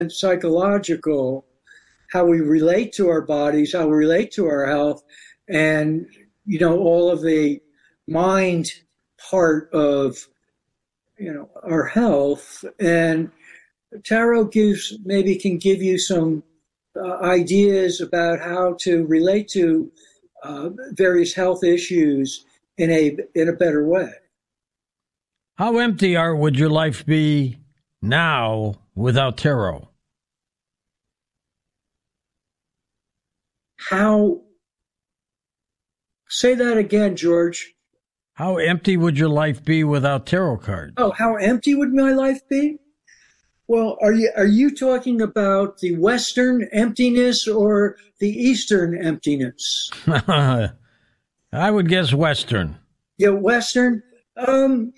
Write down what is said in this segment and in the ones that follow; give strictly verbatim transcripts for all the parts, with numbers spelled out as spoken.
psychological, how we relate to our bodies, how we relate to our health, and, you know, all of the mind part of, you know, our health. And tarot gives, maybe can give you some uh, ideas about how to relate to uh, various health issues in a in a better way. How empty are would your life be now without tarot? How? Say that again, George. How empty would your life be without tarot cards? Oh, how empty would my life be? Well, are you are you talking about the Western emptiness or the Eastern emptiness? I would guess Western. Yeah, Western. Um,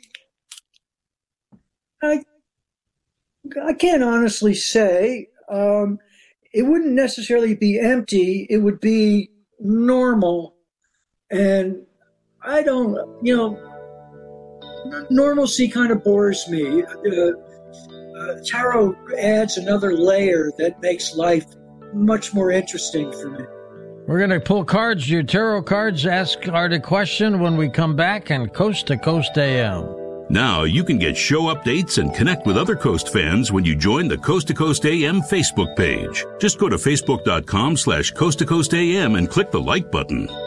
I I can't honestly say. Um, it wouldn't necessarily be empty. It would be normal, and I don't, you know, normalcy kind of bores me. Uh, uh, tarot adds another layer that makes life much more interesting for me. We're going to pull cards, your tarot cards, ask Art a question when we come back on Coast to Coast A M. Now you can get show updates and connect with other Coast fans when you join the Coast to Coast A M Facebook page. Just go to facebook.com slash Coast to Coast AM and click the like button.